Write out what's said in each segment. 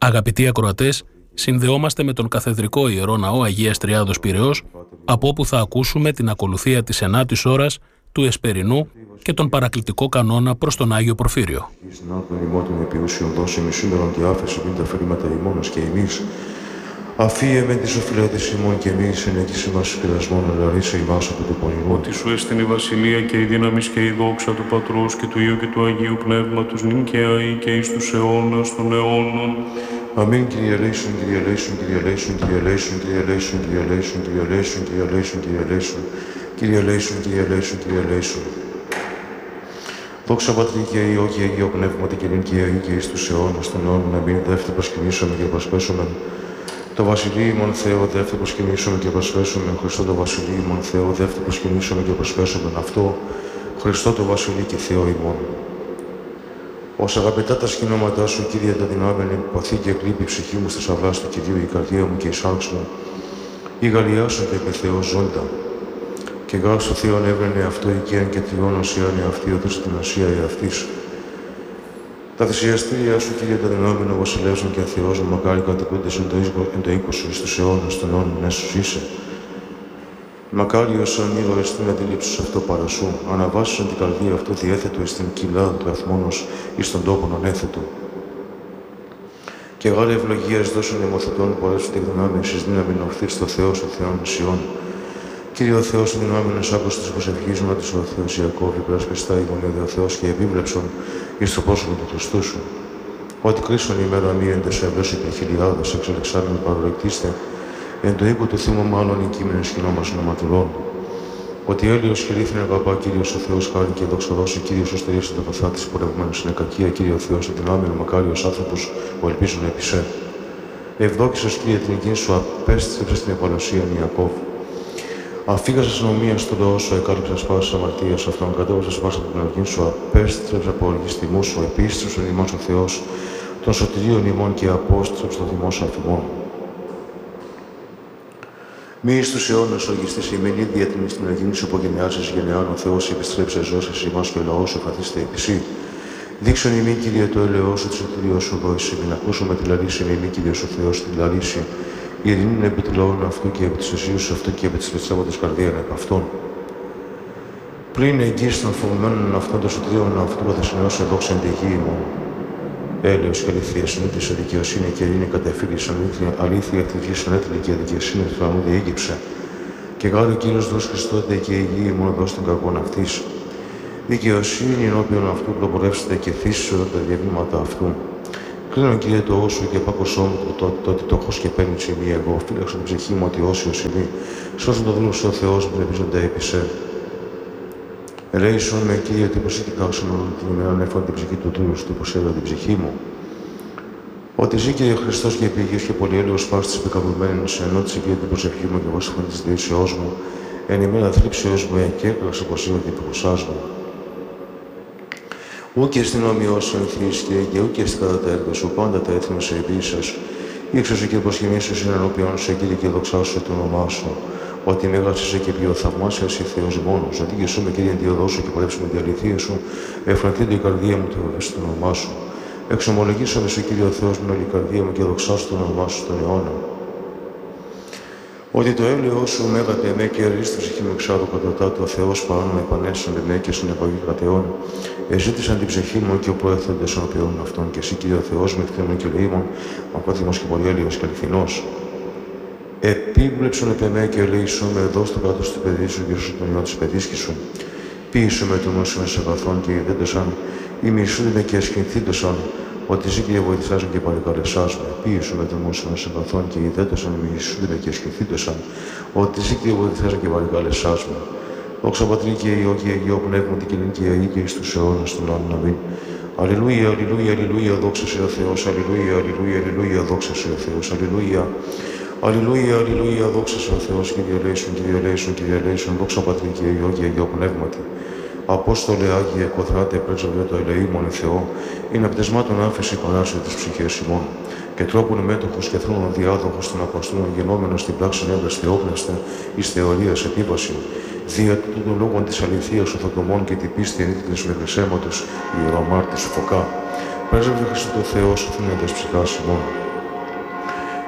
Αγαπητοί ακροατές, συνδεόμαστε με τον Καθεδρικό Ιερό Ναό Αγίας Τριάδος Πειραιώς, από όπου θα ακούσουμε την ακολουθία της 9ης ώρας του Εσπερινού και τον παρακλητικό κανόνα προς τον Άγιο Πορφύριο. Αφίε με τις οφειλέτες ημών και εμείς συνέχιση μας πειρασμών, αλλά ρίσε ημάς από το πονηρό. Ότι σου έστειν η βασιλεία και η δύναμη και η δόξα του Πατρός και του Υιού και του Αγίου Πνεύματος, νυν και αεί και εις τους αιώνας των αιώνων. Αμήν. Κύριε ελέησον, Κύριε ελέησον, Κύριε ελέησον, Κύριε ελέησον, Κύριε ελέησον, Κύριε ελέησον, Κύριε ελέησον, Κύριε ελέησον, Κύριε ελέησον, Κύριε ελέησον, Κύριε ελέησον, Κύριε ελέησον. Δόξα Πατρί και Υιό και Αγίο Πνεύματι και νυν και αεί και εις τους αιώνας των αιώνων. Αμήν. Δεύτε προσκυνήσαμε και προσπέσουμε. Το Βασιλείο ημών Θεό, δεύτε προσκυνήσουμε και προσφέσουμε. Χριστό το Βασιλείο ημών Θεό, δεύτε προσκυνήσουμε και προσφέσουμε. Αυτό, Χριστό το Βασιλείο και Θεό ημών. Ως αγαπητά τα σκηνώματά σου, Κύριε, τα δυνάμενη που παθεί και εκλείπει η ψυχή μου στις αυλάς του Κυρίου, η καρδία μου και η σάρξ μου, η γαλλιά σου και Θεό ζώντα. Και γάρ στο Θεόν έβρενε αυτό οικαίαν και τριών οσιάνει αυτή, οδούς την ασία εαυτής. Τα θυσιαστήριά σου, Κύριε, τα δυνάμενα βασιλεύσουν και αθιώσουν, μακάρι κατοικούντες εν το οίκο σου εις τους αιώνας των αιώνων έσους είσαι. Μακάρι ως αν ήρωες την αντίληψη σου αυτό παρά σου, αναβάσισαν την καρδία αυτό διέθετο εις την κοιλά του αθμόνος εις τον τόπον ανέθετο. Και γάρε ευλογίας δώσουν αιμοθετών που αρέσουν τη δυνάμεις εις δύναμην ορθής στο Θεό των Θεών Ισιών. Κύριε ο Θεός, οι δυνάμενες άκουσες της προσευχής μου, της ο Θεός Ιακώβ, υπερασπιστά η γονίδα ο Θεός και επίβλεψον εις το πρόσωπο του Χριστού σου. Ότι κρίσον η μέρα μία εν τεσσευλώσει και χιλιάδες εξελεξάρμεν παρορεκτήστε, εν το οίκο του Θύμου μάλλον οι κείμενες κοινόμας νοματουρών. Ότι έλεος χειρήθην αγαπά Κύριος ο Θεός χάρη και δοξοδόση Κύριος ως τερίασε τα παθά της πορευμένης είναι κακία Κύριε ο Θεός, ο δυνάμενο μακάριος άνθρωπος που ελπίζουν επί σε. Ευδόκησος Κύριε την εκείνη σου απέστρεψε στην επαλωσία Ιακώβ. Αφήγασα αστυνομία στο λαό σου, εκάλυψα σπάσα αμαρτία αυτών, κατέβασα σπάσα από την οργή σου, απέστρεψα από οργιστημού σου, επίστρεψε ημών ο Θεό, των σωτηρίων ημών και απόστρεψε το θυμό σου αφημών. Μη εις τους αιώνας οργιστής ημίν, ίδια την στην οργή σου που γενεάζεις γενεάν, ο Θεός επιστρέψε ζώσες ημάς και ο λαός σου καθίστε επί σύ. Δείξον ημίν, Κύριε, το έλεό σου, τη σωτηριό σου δώσει, μην ακούσουμε τη λαλήση ημίν, Κύριος ο Θεός, τη λαλήση. Η ειρήνη είναι επί του λαού αυτού και επί της ουσίας σου αυτού και επί της πιστεύοντος καρδίαν επ' αυτών. Πριν εγγύς των φοβημένων αυτών των σωτηρίων αυτού που θα συνεώσω δόξα εν τη γη μου. Έλεος και αλήθεια συνήθισε δικαιοσύνη και ειρήνη κατεφύγησε, αλήθεια ευτυχή συνέτειλε και δικαιοσύνη του φραγμού διήγυψε. Και γάρει ο Κύριος δός Χριστότε και η γη μόνο δώσει των κακών αυτής. Δικαιοσύνη ενώπιον αυτού προπορεύσετε και θύσσω τα διαβήματα αυτού. Κλείνω, Κύριε, το όσο και πάκωσό μου το ότι το έχω και παίρνει ψημή εγώ. Φύλαξα την ψυχή μου ότι όσοι ο σημεί, σώσον το δούλο σου ο Θεός μου ελπίζοντα έπεισε. Ελέησον με, Κύριε, ότι πως κοιτάξουν όλη την ημέρα έφερε την ψυχή του δούλου του, πως έλαβε την ψυχή μου. Ότι ζει, Κύριε Χριστός και επίγειος και πολυέλεος πας της πεκαβουμένης, ενώ της Κύριε την προσευχή μου και εγώ συμφωνή της δεήσεώς μου, εν ημέρα θλίψεώς μου και έκραξε πως είμαι την προχωσάς μου. Ούκε στην ομοιώσεων θρήσκε και ούκε στην κατά τα έργα σου, πάντα τα έθιμα σε εμπίσας. Ήξωσε και προσχημίσου συνενώπιον σου, Κύριε, και δοξάσου το όνομά σου. Ότι μέγασαι και πιο θαυμάσια εσύ Θεός μόνος. Ότι και σου με, Κύριε, διοδόσου και πορεύσουμε την αληθεία σου, εφρανθείτε η καρδία μου και βεβαίως το όνομά σου. Εξομολογήσαμε σου, Κύριε ο Θεός μου, όλη η καρδία μου και δοξάσου το όνομά σου στον αιώνα. Ότι το έλεος σου μέγατε εμέ και αρίστο ψυχή μου εξάδου κατωτά του ο Θεός παρόν με επανέσαν εμέ και συνεπαγή κρατεών. Εζήτησαν την ψυχή μου και ο προέθοντες ενώπιον αυτών και εσύ, Κύριε ο Θεός με κτήμων και λαίμων, μακρόθυμος και πολυέλεος και αληθινός. Επίβλεψον επ' εμέ και ελέησον με εδώ στο κράτος του παιδί σου και σου τον ιό της παιδίσκης σου. Ποίησον με τον νου με σεβαθών και ιδέντωσαν, ή μισούνται και ασχυνθήντωσαν, ότι εσύ, Κύριε, βοηθάσαν και παρακαλεσάς με. Ποίησον με τον νου με σεβαθών και ιδέντωσαν, μισούνται και ασχυνθήντωσαν, ότι εσύ, Κύριε, βοηθάσαν και παρακαλεσάς με. Δόξα Πατρί και Υιό και Αγίο Πνεύμα την κοινή και αή και εις τους αιώνας των άλλων. Αμήν. Αλληλούια, αλληλούια, αλληλούια, δόξα σε ο Θεός. Αλληλούια, αλληλούια, αλληλούια, δόξα σε ο Θεός. Αλληλούια. Αλληλούια, αλληλούια, δόξα σε ο Θεός. Κύριε ελέησον, Κύριε ελέησον, Κύριε ελέησον. Δόξα Πατρί και Υιό και Αγίο Πνεύματι. Απόστολε Άγιε, κοθράτε, πρέξαβε το ελεήμον Θεό, είναι πτεσμάτων άφεση παράσου της ψυχής ημών. Και τρόπον μέτοχος και θρόνων διάδοχος των Αποστόλων γενόμενος στην πράξη έμπρας θεόπνευστε εις θεωρίας επίβαση. Δια των λόγων της αληθείας ορθοτομών και την πίστη ενίκητης με χρυσέματος ιερομάρτης φωκά. Πρέσβευε Χριστό το Θεός, οθύνοντας ψυχάς ημών.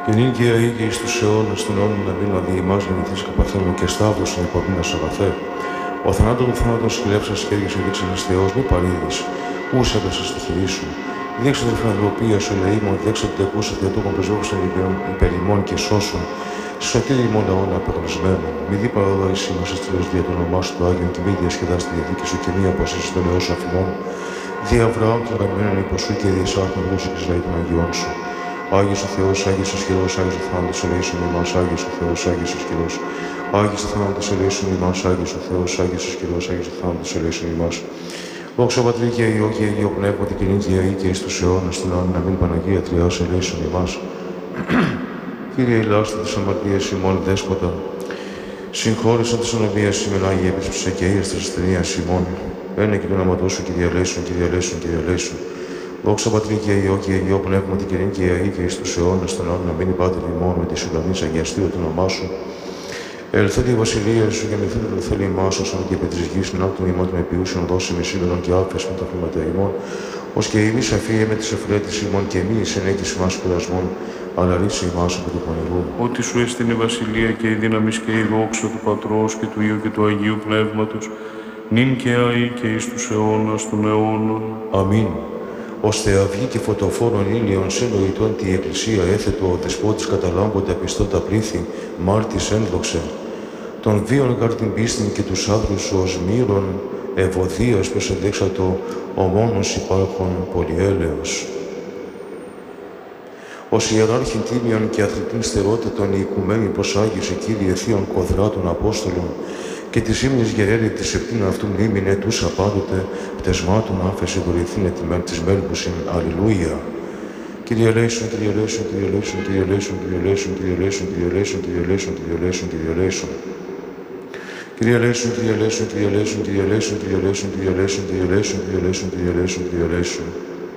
Και νυν και αεί και εις τους αιώνας των αιώνων να μην αδεί ημάς γεννηθείς καπαθέμου και σταύρος είναι υπομείνας αγαθέ. Ο θανάτων των θανάτων σκυλέψας και έργες δείξας Θεός, μη παρήδεις, ούς έπεσας στη χειρή σου. Δείξε την φιλανθρωπία σου, ελεήμων, δείξε την τεκούσα θεατούκων πρεσβόχους των υπερημών και σώσων. Σωτήρι ημών λαών απεγνωσμένων. Μη δει παραδόηση μας εις δια το όνομά σου του Άγιον και μη διασκεδάσει τη διαθήκη σου και μη αποσύσει το λαιό σου αφημών. Δι' Αβραάμ και αγαπημένων υπό σου και διεσάρτων γλώσσα και σλαή των Αγιών σου. Άγιος ο Θεός, Άγιος ο Σκυρός, Άγιος ο θάνατος ελέησον ημάς, Άγιος ο Θεός, Άγιος ο Σκυρός. Άγιος ο θάνατος ελέησον ημάς, Άγιος ο Θεός, Άγιος ο Σκυρός, Άγιος ο θάνατος ελέησον ημάς. Δόξα Πατρί και Υιό και Αγίο Πνεύματι και νυν και αεί και εις τους αιώνας των αιώνων να μην Παναγία Τριάς ελέησον ημάς. Κύριε ηλάστε τις αμαρτίες ημών δέσποτα, συγχώρεσαν τις ανομίες ημών Άγιε επί της ψεκαίας της ασθενείας ημών. Ένα και τον αματό σου, Κύριε ελέησον, Κύριε ελέησον, Κύριε ελέησον. Δόξα Πατρί και Υιό και Αγίο Πνεύματι και νυν και αεί και εις τους αιώνας των αιώνων να μην Πάτερ ημών με της ουρανής αγιαστείου το όνομά σου. Ελθέτει η βασιλεία σου και μεθύτε το θέλημά σου, σαν και επί της γης την άπτων ημών των επιούσεων δώσιμη σύντονων και άφες με τα χρήματα ημών, ως και ημείς αφήγε με τις εφρέτης ημών και μη εις ενέκης ημάς κουρασμών, αλλά ρίσε ημάς από το πανηγού. Ότι σου έστεινε η βασιλεία και η δύναμη και η δόξα του Πατρός και του Υιού και του Αγίου Πνεύματος, νυν και αεί και εις τους αιώνας των αιώνων. Αμήν. Ώστε αυγή και φωτοφόρων ήλιων σε νοητών τη Εκκλησία έθετο ο Δεσπότης καταλάμποντα πιστώτα πλήθη, μάρτης ένδοξε. Τον βίον γαρ την πίστην και τους άδρους ως μύρων ευωδίας προς εδέξατο ο μόνος υπάρχον πολυέλεος. Ως ιεράρχην τίμιον και αθλητήν στερότητων η οικουμένη προσάγησε Κύριε Θείων Κοδράτων Απόστολων και της ύμνης γερέρη της επτήν αυτού μνήμην ετούσα πάντοτε πτεσμάτων άφεση δωρηθήνε της μέλπουσιν. Αλληλούια. Κύριε ελέησον, Κύριε ελέησον, Κύριε ελέησον, Κύριε ελέησον, Κύριε ελέησον, Κύριε ελέησον, Κύριε ελέησον, Κύριε ελέησον, Κύριε ελέησον, Κύριε ελέησον. Κύριε ελέησον, Κύριε ελέησον, Κύριε ελέησον, Κύριε ελέησον, Κύριε ελέησον, Κύριε ελέησον, Κύριε ελέησον, Κύριε ελέησον, Κύριε ελέησον, Κύριε ελέησον.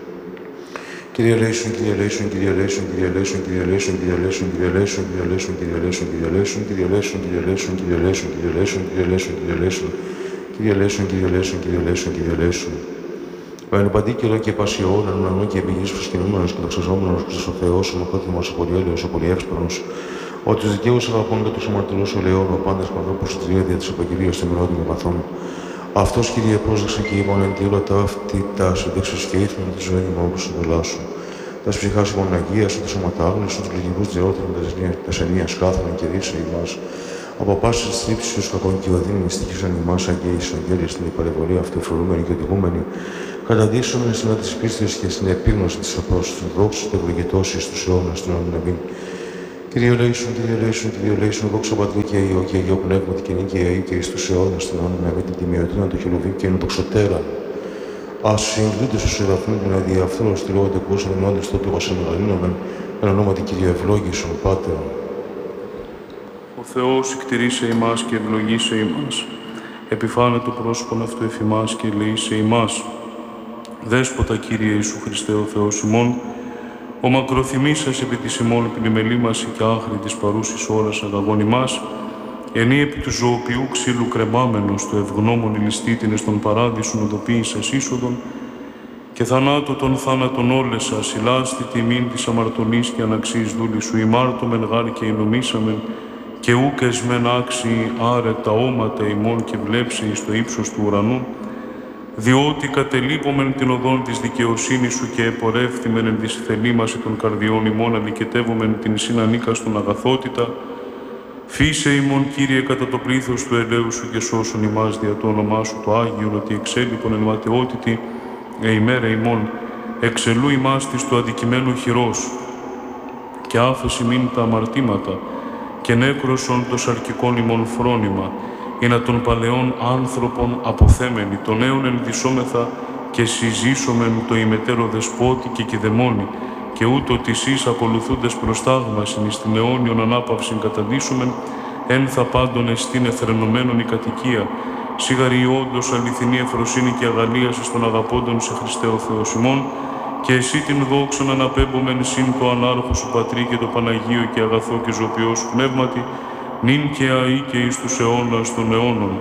Κύριε ελέησον, Κύριε ελέησον, Κύριε ελέησον, Κύριε ελέησον, Κύριε ελέησον, Κύριε ελέησον, Κύριε ελέησον, Κύριε ελέησον, Κύριε ελέησον, Κύριε ελέησον, Κύριε ελέησον, Κύριε ελέησον, Κύριε ελέησον, Κύριε ελέησον, Κύριε ελέησον, Κύριε ελέησον, Κύριε ελέησον, Κύριε ελέησον, Κύριε ελέησον, Κύριε ελέησον. Ο εν παντίκαιρο και πασιόν, εν ουρανό και επιγής προσκυνούμενος και δοξαζόμενος Χριστός ο Θεός, ο μακρόθυμος, ο πολυέλεος, ο πολυέξυπνος, ο τους δικαίους αγαπών και τους αμαρτωλούς ο Λεόν, ο πάντας παντόπους της διέδεια της επαγγελίας των μοιρών και μαθών. Αυτός, Κύριε, πρόσδεξε και ημών εν τη όλα τα αυτήτα σε δέξεις και ήθμεν τη ζωή μου όπως την δολά σου. Τα ψυχάς ημών Αγίας, τους σωματάγνους, τους λογικούς διερώτων της ενίας κάθαρον και ρίσε ημάς. Από πάσης της θλίψης τους κακών και οδύνης στοιχήσαν ημάς αγγέης αγγέλης στην υπαρεβολή αυτοεφρονούμενη και οδηγούμενη. Καταδείξαμε στην της πίστης και στην επίγνωση της απροσδόξης και ευλογητός εις τους αιώνας των αιώνων αμήν. Κύριε ελέησον, Κύριε ελέησον, Κύριε ελέησον, δόξα Πατρί και Υιό και Αγίο Πνεύματι και νυν και αεί και εις τους αιώνας των αιώνων αμήν την τιμιωτήνα του χερουβίμ και εν δοξωτέραν. Ας συγκλούνται στους σεραφείμ την αδιαφθόνων στυλόγονται κούσαν ενώντες τότε ως εμεγαλύνομεν εν ονόματι Κύριε ευλόγησον Πάτερον. Ο Θεός εκτηρήσε ημάς και ευλογήσε ημάς. Επιφάνε το πρόσωπον αυτού εφ' ημάς και ελεήσε ημάς. Δέσποτα, Κύριε Ιησού Χριστέ ο Θεός ημών, ο μακροθυμήσας επί της ημών πλημελήμαση και άχρη της παρούσης ώρας αγαγών ημάς, ενή επί του ζωοποιού ξύλου κρεμάμενος το ευγνώμων ηλιστήτηνες των παράδεισων οδοποίησας είσοδον και θανάτου των θάνατων όλες σας ηλάστη τιμήν της αμαρτωλής και αναξής δούλη σου ημάρτωμεν γάρ και ενομήσαμεν και ούκες μεν άξιοι άρετα όματα ημών και βλέψει εις το ύψος του ουρανού, διότι κατελείπομεν την οδόν της δικαιοσύνης σου και επορεύθημεν εν της θελήμαση των καρδιών ημών αλικετεύομεν την συνανίκαστον αγαθότητα, φύσε ημών, Κύριε, κατά το πλήθος του ελέου σου και σώσον ημάς δια το όνομά σου το Άγιον, ότι εξέλιπον εν ματαιότητη ημέρα ημών, εξελού ημάς της το αντικειμένο χειρός και άφεση μην τα αμαρτήματα και νέκρωσον το σαρκικών ημών φρόνημα, ειναι των παλαιών άνθρωπων αποθέμενοι, των νέων ενδυσόμεθα και συζήσομεν το ημετέρω δεσπότη και κηδεμόνι, και ούτω της εις ακολουθούντες προστάγμασιν εις την αιώνιον ανάπαυσιν καταντήσομεν, εν θα πάντων εστίν εθρενωμένον η κατοικία, σίγαρη όντως αληθινή εφροσύνη και αγαλίαση των αγαπώντων σε Χριστέ ο Θεός ημών, και εσύ την δόξον αναπέμπομεν συν το ανάρχο σου Πατρί και το Παναγίο και αγαθό και ζωοποιό σου πνεύματι, νυν και αεί και εις τους αιώνας των αιώνων.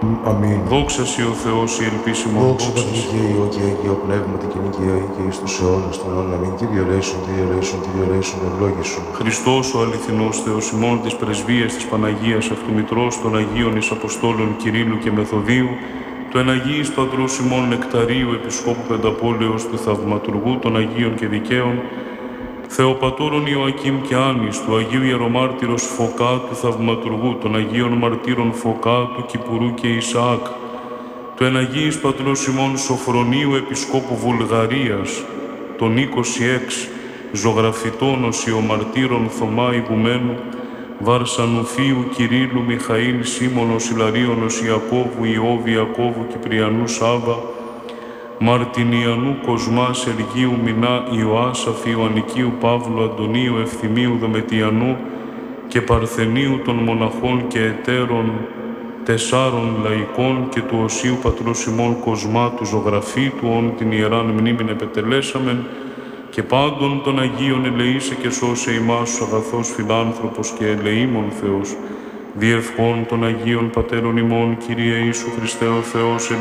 Αμήν. Δόξα σοι ο Θεός, η ελπίσιμον. Δόξα Πατρί και Υιό και Αγίο Πνεύμα, την κοινή και Υιό και εις τους αιώνας των αιώνων. Αμήν. Κύριε ελέησον, Κύριε ελέησον, Κύριε ελέησον, ευλόγησον. Χριστός ο αληθινός Θεός ημών της πρεσβείας της Παναγίας Αυτομητρός των Αγίων εις Αποστόλων Κυρίλλου και Μεθοδίου, του εν Αγίης Πατρός ημών Νεκταρίου Επισκόπου Πενταπόλεως, του Θαυματουργού των Αγίων και Δικαίων, Θεοπατώρων Ιωακήμ και Άννης, του Αγίου Ιερομάρτυρος Φωκά, του Θαυματουργού των Αγίων Μαρτύρων Φωκά, του Κυπουρού και Ισαάκ, του εν Αγίης Πατρός ημών Σοφρονίου Επισκόπου Βουλγαρίας, των 26 ζωγραφιτών οσιομαρτύρων Θωμά Ηγουμένου, Βαρσανουφίου, Κυρίλλου, Μιχαήλ, Σίμωνος, Ιλαρίωνος, Ιακώβου, Ιώβη, Ιακώβου, Κυπριανού, Σάβα, Μαρτινιανού, Κοσμά, Σεργίου, Μινά, Ιωάσαφ, Ιωαννικίου, Παύλου, Αντωνίου, Ευθυμίου, Δομετιανού και Παρθενίου των μοναχών και εταίρων 4 λαϊκών και του Οσίου Πατρός ημών Κοσμά, του ζωγραφίτου, όν την Ιεράν μνήμην επετελέσαμεν, και πάντων των Αγίων ελεήσε και σώσε ημάς ο αγαθός φιλάνθρωπος και ελεήμων Θεός, διευχών των Αγίων Πατέρων ημών, Κύριε Ιησού Χριστέ ο Θεός,